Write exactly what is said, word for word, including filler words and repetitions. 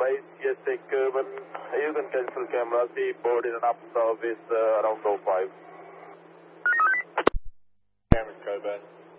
base, yes, take Coburn. You can cancel camera, see board in an up service uh, around oh five. Cameron Coburn.